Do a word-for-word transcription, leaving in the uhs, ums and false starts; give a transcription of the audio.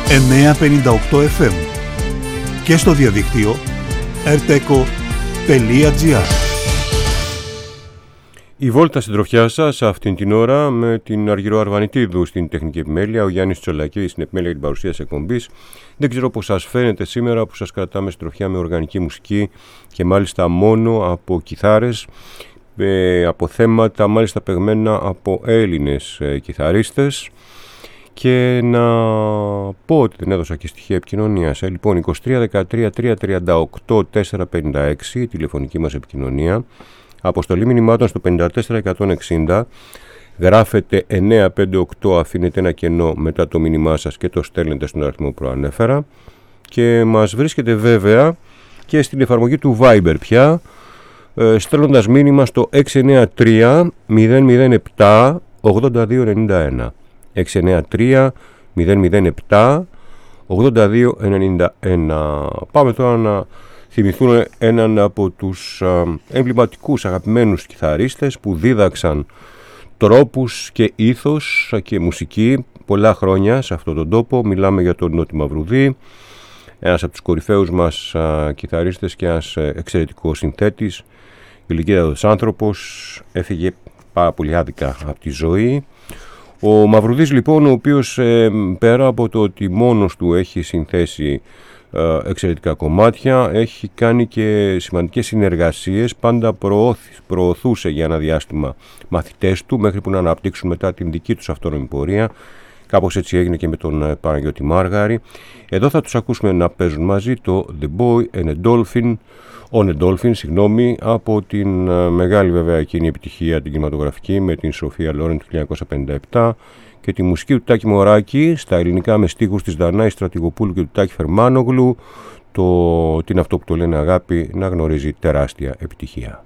εννιακόσια πενήντα οκτώ εφ εμ και στο διαδίκτυο ερτέκο τελεία τζι άρ. Η βόλτα συντροφιά σας αυτήν την ώρα με την Αργυρό Αρβανιτίδου στην τεχνική επιμέλεια, ο Γιάννης Τσολακίδης στην επιμέλεια για την παρουσία της εκπομπής. Δεν ξέρω πώς σας φαίνεται σήμερα που σας κρατάμε συντροφιά με οργανική μουσική και μάλιστα μόνο από κιθάρες, από θέματα μάλιστα παιγμένα από Έλληνες κιθαρίστες. Και να πω ότι δεν έδωσα και στοιχεία επικοινωνίας. Ε, λοιπόν, είκοσι τρία δεκατρία τριακόσια τριάντα οκτώ τετρακόσια πενήντα έξι, η τηλεφωνική μας επικοινωνία. Αποστολή μηνυμάτων στο πενήντα τέσσερα εκατόν εξήντα. Γράφετε εννιακόσια πενήντα οκτώ, αφήνετε ένα κενό μετά το μήνυμά σας και το στέλνετε στον αριθμό που προανέφερα. Και μας βρίσκεται βέβαια και στην εφαρμογή του Viber πια, ε, στέλνοντας μήνυμα στο έξι εννιά τρία μηδέν μηδέν επτά ογδόντα δύο ενενήντα ένα. έξι εννιά τρία μηδέν μηδέν επτά ογδόντα δύο ενενήντα ένα. Πάμε τώρα να θυμηθούν έναν από τους εμβληματικούς αγαπημένους κιθαρίστες που δίδαξαν τρόπους και ήθος και μουσική πολλά χρόνια σε αυτόν τον τόπο. Μιλάμε για τον Νότι Μαυρουδή, ένας από τους κορυφαίους μας α, κιθαρίστες και ένας εξαιρετικός συνθέτης, ηλικίατος άνθρωπος, έφυγε πάρα πολύ άδικα από τη ζωή. Ο Μαυρουδής λοιπόν, ο οποίος ε, πέρα από το ότι μόνος του έχει συνθέσει ε, εξαιρετικά κομμάτια, έχει κάνει και σημαντικές συνεργασίες, πάντα προώθη, προωθούσε για ένα διάστημα μαθητές του μέχρι που να αναπτύξουν μετά την δική τους αυτόνομη πορεία. Κάπως έτσι έγινε και με τον ε, Παναγιώτη Μάργαρη. Εδώ θα τους ακούσουμε να παίζουν μαζί το The Boy and a Dolphin, On a Dolphin, συγγνώμη, από την uh, μεγάλη βέβαια εκείνη επιτυχία την κινηματογραφική με την Σοφία Λόρεν του χίλια εννιακόσια πενήντα επτά και τη μουσική του Τάκη Μωράκη στα ελληνικά με στίχους της Δανάη Στρατηγοπούλου και του Τάκη Φερμάνογλου. Το, τι είναι αυτό που το λένε αγάπη, να γνωρίζει τεράστια επιτυχία.